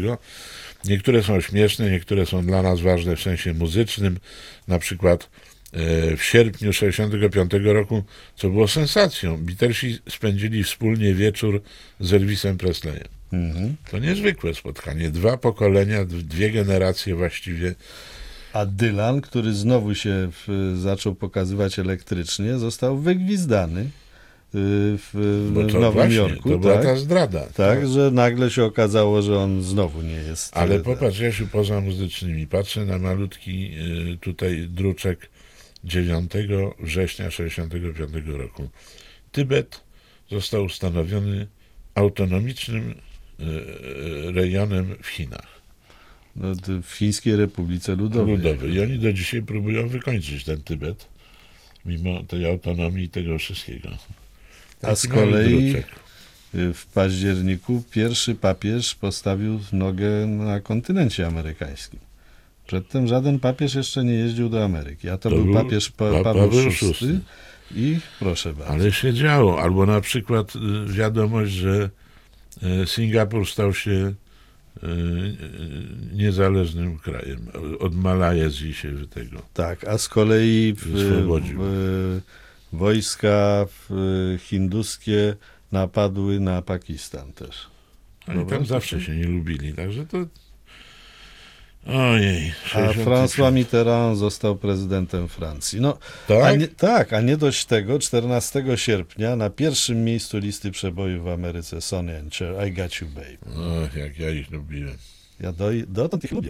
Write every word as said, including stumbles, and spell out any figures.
Niektóre są śmieszne, niektóre są dla nas ważne w sensie muzycznym. Na przykład w sierpniu sześćdziesiątego piątego roku, co było sensacją, Beatlesi spędzili wspólnie wieczór z Elvisem Presleyem. Mhm. To niezwykłe spotkanie. Dwa pokolenia, dwie generacje właściwie. A Dylan, który znowu się w, zaczął pokazywać elektrycznie, został wygwizdany w, w Nowym właśnie, Jorku. To była tak? ta zdrada. Tak, tak, że nagle się okazało, że on znowu nie jest. Ale popatrz, Jasiu, poza muzycznymi. Patrzę na malutki tutaj druczek dziewiątego września sześćdziesiątego piątego roku. Tybet został ustanowiony autonomicznym rejonem w Chinach. No, w Chińskiej Republice Ludowej. Ludowej. I oni do dzisiaj próbują wykończyć ten Tybet, mimo tej autonomii i tego wszystkiego. A z kolei w październiku pierwszy papież postawił nogę na kontynencie amerykańskim. Przedtem żaden papież jeszcze nie jeździł do Ameryki, a to, to był, był papież pa, Paweł szósty. I proszę bardzo. Ale się działo. Albo na przykład wiadomość, że Singapur stał się niezależnym krajem. Od Malajzji się tego. Tak, a z kolei w, w, wojska w, hinduskie napadły na Pakistan też. Oni tam zawsze się nie lubili, także to ojej. A François Mitterrand został prezydentem Francji. No, tak? A nie, tak, a nie dość tego, czternastego sierpnia na pierwszym miejscu listy przebojów w Ameryce Sonny and Cher, I Got You Babe. Och, jak ja ich lubiłem. Ja do, dotąd ich lubię.